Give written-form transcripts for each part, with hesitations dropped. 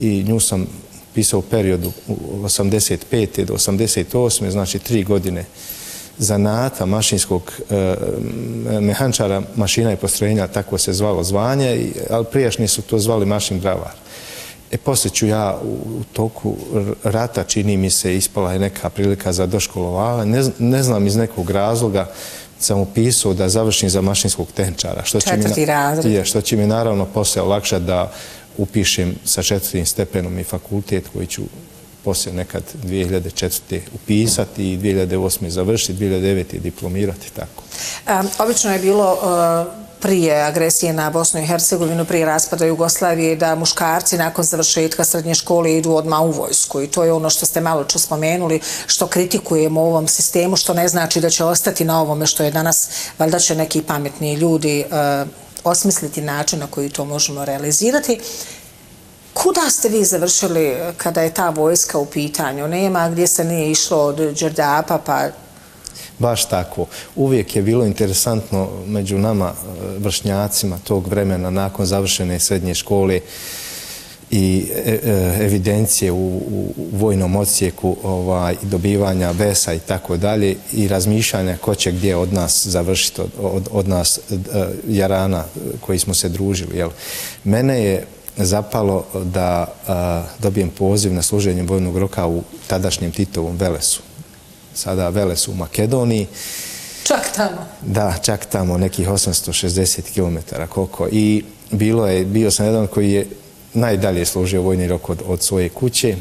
i nju sam pisao u periodu 85. do 88. znači 3 godine zanata mašinskog mehančara, mašina i postrojenja, tako se zvalo zvanje, ali prijašnji su to zvali mašin bravar. Poslije ću ja u toku rata, čini mi se, ispala je neka prilika za doškolovanje. Ne znam iz nekog razloga, sam upisao da završim za mašinskog tehničara. 4. razred. Što će mi naravno poslije olakšati da upišem sa 4. stepenom i fakultet koji ću poslije nekad 2004. upisati i 2008. završiti, 2009. diplomirati. Tako. Obično je bilo prije agresije na Bosnu i Hercegovinu, prije raspada Jugoslavije, da muškarci nakon završetka srednje škole idu odmah u vojsku. I to je ono što ste malo čas spomenuli, što kritikujemo u ovom sistemu, što ne znači da će ostati na ovome što je danas. Valjda će neki pametni ljudi osmisliti način na koji to možemo realizirati. Kuda ste vi završili kada je ta vojska u pitanju? Nema gdje se nije išlo od Đerdapa pa... Baš tako. Uvijek je bilo interesantno među nama vršnjacima tog vremena nakon završene srednje škole i evidencije u vojnom odsjeku i dobivanja vesa i tako dalje i razmišljanja ko će gdje od nas završiti, od nas jarana koji smo se družili. Mene je zapalo da dobijem poziv na služenje vojnog roka u tadašnjem Titovom Velesu. Sada Veles u Makedoniji. Čak tamo? Da, čak tamo, nekih 860 km koliko. I bio sam jedan koji je najdalje služio vojni rok od svoje kuće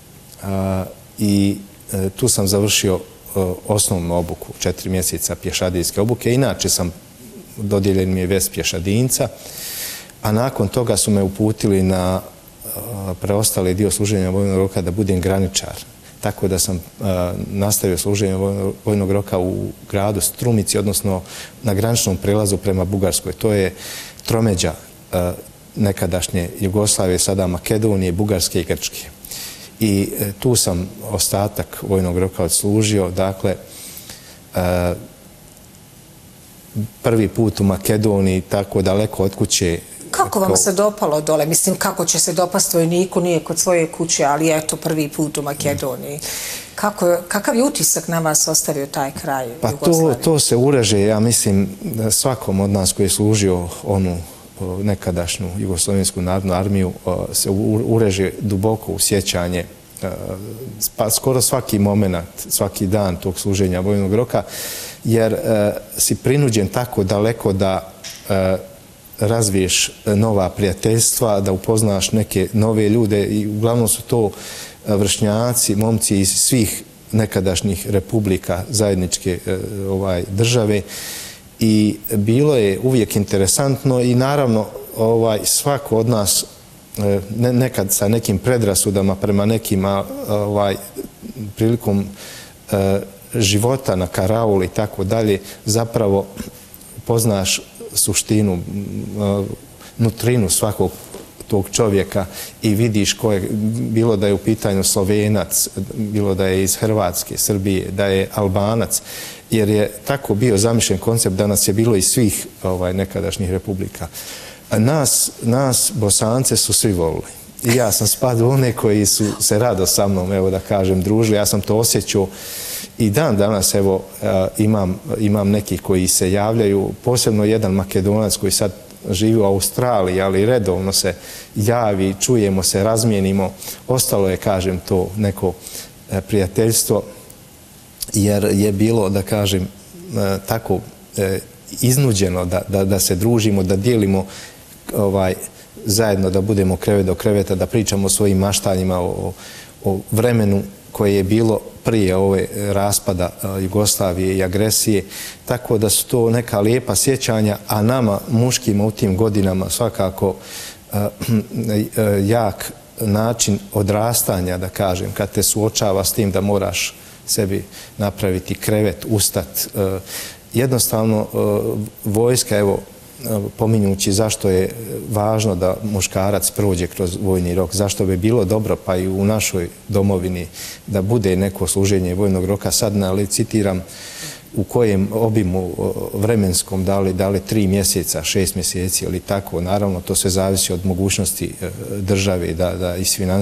i tu sam završio osnovnu obuku, 4 mjeseca pješadijske obuke. Inače dodijeljen mi je vest pješadinca, a nakon toga su me uputili na preostali dio služenja vojnog roka da budem graničar. Tako da sam nastavio služenje vojnog roka u gradu Strumici, odnosno na graničnom prelazu prema Bugarskoj. To je tromeđa nekadašnje Jugoslavije, sada Makedonije, Bugarske i Grčke. I tu sam ostatak vojnog roka odslužio. Dakle, prvi put u Makedoniji, tako daleko od kuće. Kako vam se dopalo dole? Mislim, kako će se dopast vojniku, nije kod svoje kuće, ali eto, prvi put u Makedoniji. Kakav je utisak na vas ostavio taj kraj Jugoslavije? Pa to se ureže, ja mislim, svakom od nas koji je služio onu nekadašnju Jugoslovensku narodnu armiju se ureže duboko u sjećanje. Pa skoro svaki moment, svaki dan tog služenja vojnog roka, jer si prinuđen tako daleko da razviješ nova prijateljstva, da upoznaš neke nove ljude i uglavnom su to vršnjaci, momci iz svih nekadašnjih republika zajedničke države i bilo je uvijek interesantno i naravno svako od nas nekad sa nekim predrasudama prema nekima prilikom života na karauli i tako dalje zapravo poznaš suštinu, nutrinu svakog tog čovjeka i vidiš ko je, bilo da je u pitanju Slovenac, bilo da je iz Hrvatske, Srbije, da je Albanac, jer je tako bio zamišljen koncept da nas je bilo iz svih nekadašnjih republika. Nas Bosance su svi volili. I ja sam spadao u one koji su se rado sa mnom, evo da kažem, družili. Ja sam to osjećao i dan danas, evo, imam neki koji se javljaju, posebno jedan Makedonac koji sad živi u Australiji, ali redovno se javi, čujemo se, razmijenimo. Ostalo je, kažem, to neko prijateljstvo, jer je bilo, da kažem, tako iznuđeno da se družimo, da dijelimo zajedno, da budemo krevet do kreveta, da pričamo o svojim maštanjima, o vremenu koje je bilo prije ove raspada Jugoslavije i agresije, tako da su to neka lijepa sjećanja, a nama, muškima u tim godinama, svakako jak način odrastanja, da kažem, kad te suočava s tim da moraš sebi napraviti krevet, ustat. Jednostavno, vojska, evo, pominjući zašto je važno da muškarac prođe kroz vojni rok, zašto bi bilo dobro pa i u našoj domovini da bude neko služenje vojnog roka. Sad citiram u kojem obimu vremenskom, da li 3 mjeseca, 6 mjeseci ili tako, naravno to sve zavisi od mogućnosti države da isfinansira